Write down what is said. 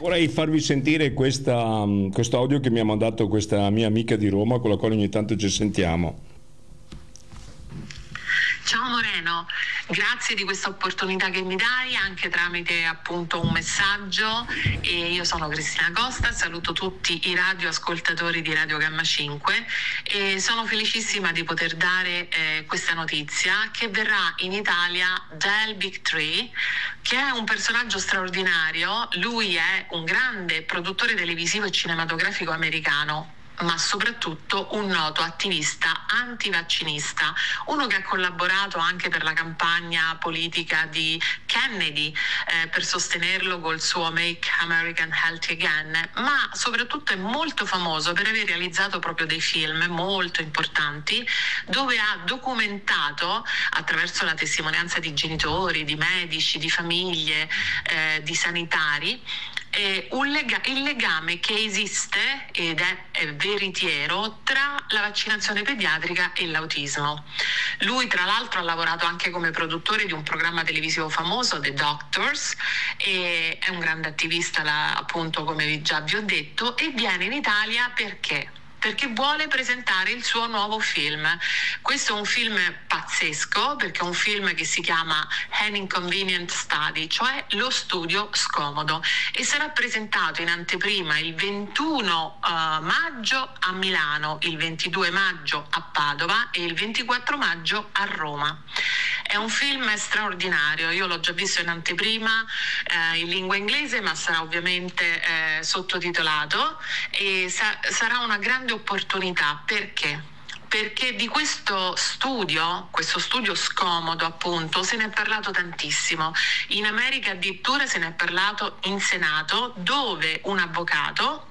vorrei farvi sentire questo audio che mi ha mandato questa mia amica di Roma, con la quale ogni tanto ci sentiamo. Ciao Moreno, grazie di questa opportunità che mi dai anche tramite appunto un messaggio. E io sono Cristina Costa, saluto tutti i radioascoltatori di Radio Gamma 5 e sono felicissima di poter dare questa notizia che verrà in Italia Del Big Tree, che è un personaggio straordinario. Lui è un grande produttore televisivo e cinematografico americano, ma soprattutto un noto attivista antivaccinista, uno che ha collaborato anche per la campagna politica di Kennedy per sostenerlo col suo Make America Healthy Again, ma soprattutto è molto famoso per aver realizzato proprio dei film molto importanti dove ha documentato, attraverso la testimonianza di genitori, di medici, di famiglie, di sanitari, il legame che esiste ed è veritiero tra la vaccinazione pediatrica e l'autismo. Lui tra l'altro ha lavorato anche come produttore di un programma televisivo famoso, The Doctors, e è un grande attivista, appunto, come già vi ho detto, e viene in Italia perché vuole presentare il suo nuovo film. Questo è un film pazzesco, perché è un film che si chiama An Inconvenient Study, cioè lo studio scomodo, e sarà presentato in anteprima il 21 maggio a Milano, il 22 maggio a Padova e il 24 maggio a Roma. È un film straordinario, io l'ho già visto in anteprima in lingua inglese, ma sarà ovviamente sottotitolato, e sarà una grande opportunità. Perché di questo studio scomodo, appunto, se ne è parlato tantissimo. In America addirittura se ne è parlato in Senato, dove un avvocato